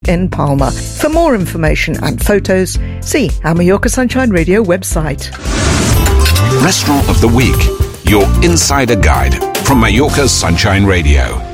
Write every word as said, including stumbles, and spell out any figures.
in Palma. For more information and photos, see our Mallorca Sunshine Radio website. Restaurant of the Week, your insider guide from Mallorca Sunshine Radio.